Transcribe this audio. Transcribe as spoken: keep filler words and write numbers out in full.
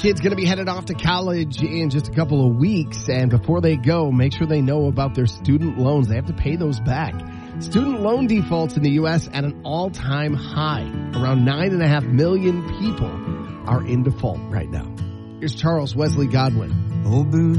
kids going to be headed off to college in just a couple of weeks. And before they go, make sure they know about their student loans. They have to pay those back. Student loan defaults in the U S at an all-time high. Around nine and a half million people are in default right now. Here's Charles Wesley Godwin. Old boots.